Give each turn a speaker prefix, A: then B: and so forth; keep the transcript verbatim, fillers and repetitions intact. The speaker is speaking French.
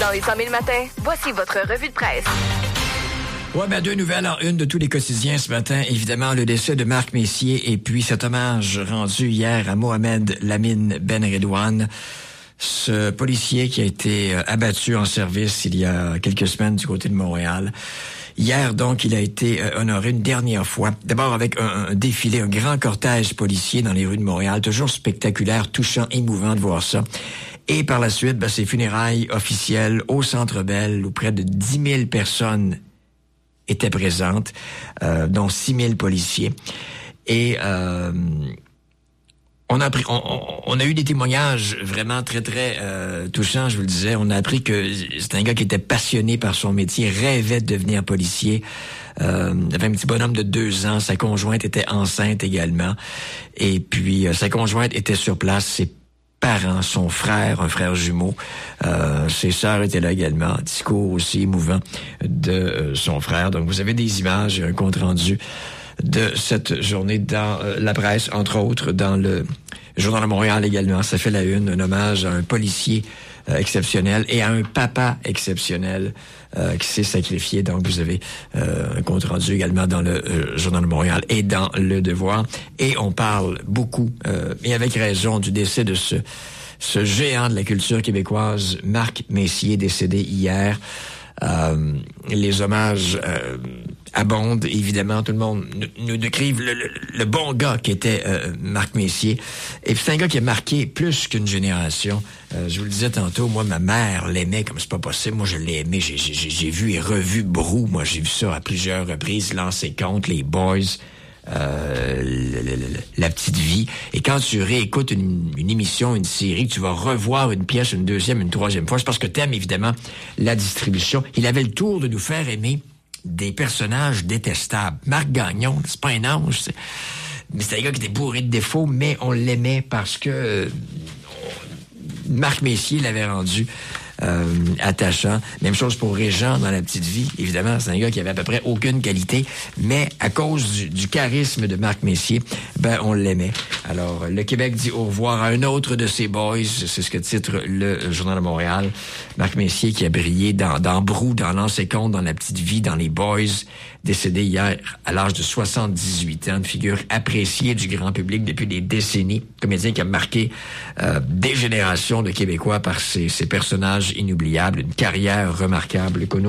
A: Dans les cent mille matins, voici votre revue de presse.
B: Ouais, ben deux nouvelles en une de tous les quotidiens ce matin. Évidemment, le décès de Marc Messier et puis cet hommage rendu hier à Mohamed Lamine Ben Redouane, ce policier qui a été abattu en service il y a quelques semaines du côté de Montréal. Hier, donc, il a été euh, honoré une dernière fois. D'abord avec un, un défilé, un grand cortège policier dans les rues de Montréal. Toujours spectaculaire, touchant, émouvant de voir ça. Et par la suite, ben, ses funérailles officielles au Centre Bell, où près de dix mille personnes étaient présentes, euh, dont six mille policiers. Et euh, on a appris, on, on a eu des témoignages vraiment très, très euh, touchants, je vous le disais. On a appris que c'est un gars qui était passionné par son métier, rêvait de devenir policier. Euh, il avait un petit bonhomme de deux ans. Sa conjointe était enceinte également. Et puis, euh, sa conjointe était sur place. Ses parents, son frère, un frère jumeau. Euh, ses sœurs étaient là également. Discours aussi émouvant de euh, son frère. Donc, vous avez des images et un compte-rendu de cette journée dans euh, la presse, entre autres, dans le Journal de Montréal également. Ça fait la une, un hommage à un policier euh, exceptionnel et à un papa exceptionnel euh, qui s'est sacrifié. Donc, vous avez euh, un compte-rendu également dans le euh, Journal de Montréal et dans Le Devoir. Et on parle beaucoup, euh, et avec raison, du décès de ce, ce géant de la culture québécoise, Marc Messier, décédé hier. Euh, les hommages euh, abondent, évidemment. Tout le monde nous, nous décrive le, le, le bon gars qui était euh, Marc Messier. Et puis c'est un gars qui a marqué plus qu'une génération. Euh, je vous le disais tantôt, moi, ma mère l'aimait comme c'est pas possible. Moi, je l'ai aimé. J'ai, j'ai, j'ai vu et revu Brou. Moi, j'ai vu ça à plusieurs reprises. Lancer compte, les Boys, euh, le, le, le, la petite vie. Et quand tu réécoutes une, une émission, une série, tu vas revoir une pièce une deuxième, une troisième fois, c'est parce que t'aimes évidemment la distribution. Il avait le tour de nous faire aimer des personnages détestables. Marc Gagnon, c'est pas un ange, c'est... mais c'est un gars qui était bourré de défauts, mais on l'aimait parce que euh, Marc Messier l'avait rendu Euh, attachant. Même chose pour Régent dans La Petite Vie. Évidemment, c'est un gars qui avait à peu près aucune qualité, mais à cause du, du charisme de Marc Messier, ben on l'aimait. Alors, le Québec dit au revoir à un autre de ses boys. C'est ce que titre le Journal de Montréal. Marc Messier qui a brillé dans, dans Brou, dans Lancer compte, dans La Petite Vie, dans Les Boys, décédé hier à l'âge de soixante-dix-huit ans, une figure appréciée du grand public depuis des décennies, comédien qui a marqué euh, des générations de Québécois par ses, ses personnages inoubliables, une carrière remarquable,